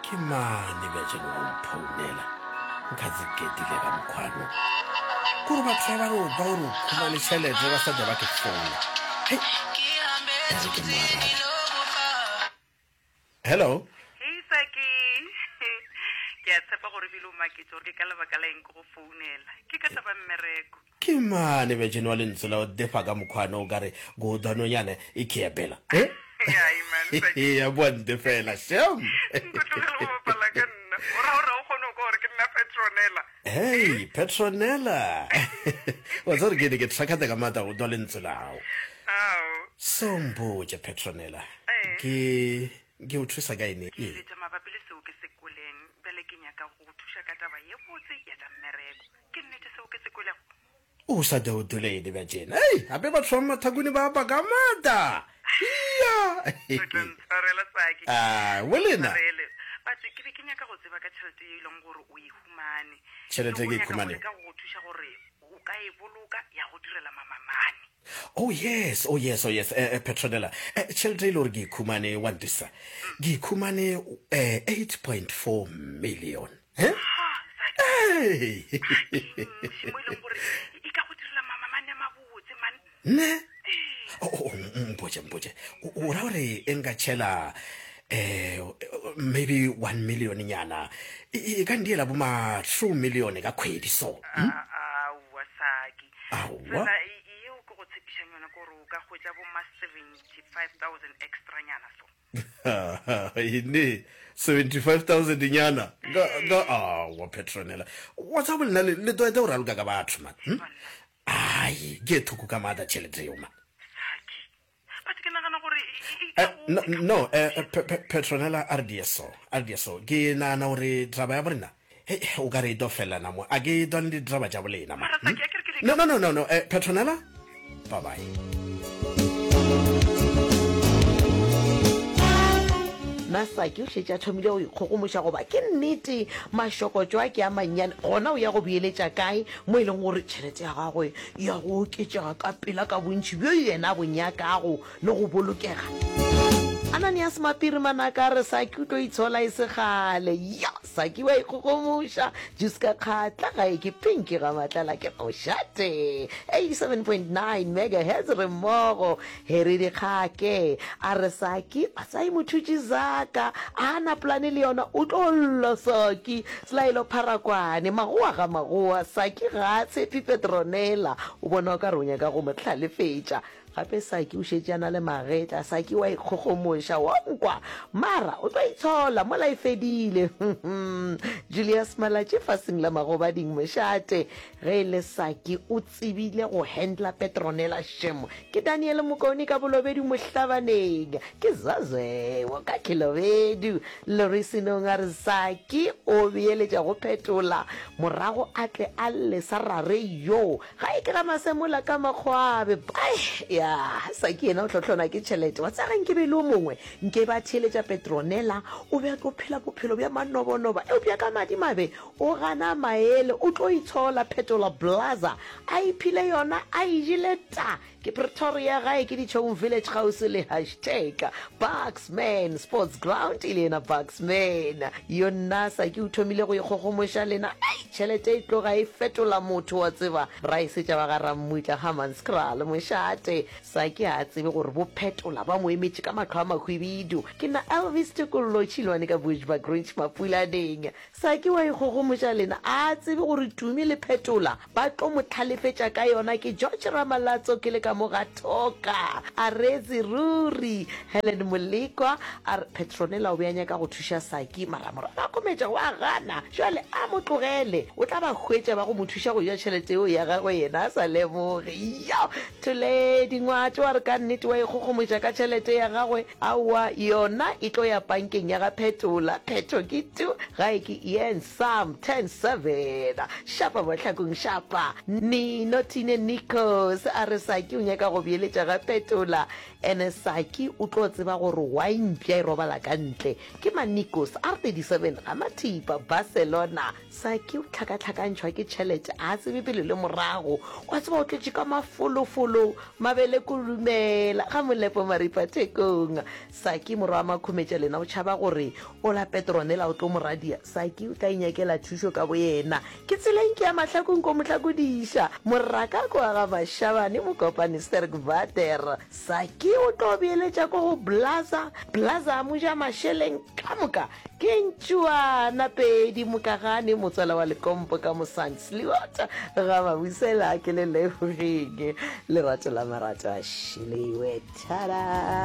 ke mane ba jeno go mphounela nkazigedile ka mkhwano kuri batho ba ro ba ro khumane tšhelete ba sa ja ba ke founa hello hey Saki ke a tshepa gore bile o maketse gore ke ka lebaka la eng go founela ke ka taba mmereko ke mane ba jeno wa lentsela o defa ka mkhwano o kare go danonyana e khepela ya iman Saki ya bonde fela shem ntotogela go bapala ka nna ora o kgone go gore ke nna Petronella hey Petronella wa tsore ke ke tsakata ka mata go dwa lentsela ao sombo je Petronella ke o thusa ka ene le tama ba pele seo ke sekoleng bele ke nyaka go thusa ka taba ye botse ya tsa mmereko ke nnete seo ke sekoleng o sa do dulele ba jena hey abe ba tsoma thakuni ba ba ka mata ya tsarela Saki welena batse ke be ke nyaka go tseba ka tšhelete e leng gore o e humane tšhelete ke khumane ka go thusa gore o ka e boloka ya go direla mamamane oh yes Petronella tšhelete ile gore ke ikhumane wa ntisa ke ikhumane 8.4 million mo ileng gore e ka go direla mamamane a mabotse man ne mpoje o ra gore enka tšhela maybe 1 million nyana e ka ndiela boma 2 million ka kgwedi so awa Saki awa eo ke go tshepišang yona gore o ka hwetša boma 75,000 extra nyana so ine 75,000 nyana ga awa Petronella wa tsa bolena le toete o raloka ka batho man ai ke thuku ka mata tšhelete yo man no Petronella RDSO ke nana gore draba ya borena o ka re do fela na mo a ke don di draba ja bolena ma no Petronella bye bye Saki o šetša thomile go ikgogomoša goba ke nnete mašokotšwa ke a mannyane gona o ya go beeletša kae mo e leng gore tšhelete ya gagwe ya go oketšega ka pela ka bontši bjo yena bonyakago le go bolokega Ananias Mapiri manaka re Saki o tlo itshola e segale ya Saki wa ikgogomoša juska kgatla ga e ke pinki ga matlala ke mošate 87.9 megahertz re mmogo heri dikgake a re Saki a sa imothuti zaka a na plane le yona o tlo Saki selaelo Pharakwane magoa ga magoa Saki ga tshepi Petronella o bona o ka ronya ka go motlhalefetša gape Saki o šetšana le magetla Saki wa ikgogomoša wa nkwa mara o tlo itshola mola e fedile Julius Malatši faseng la magobading mošate ge le Saki o tsebile go handla Petronella shemo ke Daniel Mokoni ka bolobedi mohlabaneng ke Zazewo ka Khilobedu Lorisinong a re Saki o beeletša go phetola morago a tle a lesa rare yo ga e ke ga masemola ka makgwabe ya Saki yena o tlhotlhona ke tšhelete wa tsagang ke be le o mongwe nke ba theeletša Petronella o be a tlo phela bophelo bja manobonoba e o bja ka madimabe o gana maele o tlo itshola Phetola Blaza a iphile yona a ijile ta ke Pretoria gae ke ditšhong village house le #Bucksman sports ground e le yena Bucksman yo nna Saki o thomile go ikgogomoša lena tšhelete e tloga e fetola motho wa tseba ra isetša ba ga Rammutla Hammanskraal mošate Saki a tsebe gore bo phetola ba mo emetše ka matlho a makhwibidu ke na Elvis Tukullo Chilwane ka Bushbuck Ridge Mapulaneng Saki wa ikgogomoša lena a tsebe gore Tumi le Phetola ba tlo mo tlhalefetša ka yona ke George Ramalatso ke le ka mo ga Thoka a retse ruri Helen Molekwa a Petronella o beanya ka go thuša Saki maramora ba kometša wa gana jwale a mo tlogele o tla ba hwetša ba go mo thuša go ja tšhelete eo ya gagwe yena a sa lemoge yo tole dingwato a re ka nnete wa ikgogomoša ka tšhelete ya gagwe awa yona e tlo ya bankeng ya ga Phetola phetho ke tu ga e ke Ian Sam 10-7 shapa botlhakong shapa Notine Nikos a re Saki o nyaka go beeletša ga Phetola ene Saki o tlo tseba gore wa impia e robala ka ntle ke Manikos R37 ga Mathipa Barcelona Saki o tlhakatlhakantšhwa ke tšhelete a tsebe pele le morago wa tseba o tletše ka mafolofolo mabe thobele kurumela ga molepo maripa thekong Saki morwa makhumetša lena o tšhaba gore o la Petronela o tlo moradia Saki o tla inyakela thušo ka boyena ke tseleng ke ya mahlakong ko mohlakodiša moraka ko ga mašabane mokopane Sterk Vater Saki o tlo beeletša ko go blaza moja mašeleng ka moka ke ntšuana pedi mokagane motswala wa lekompo ka mosansliota ga mabusela ke le lebogeng lerato la marato a šhileiwe tada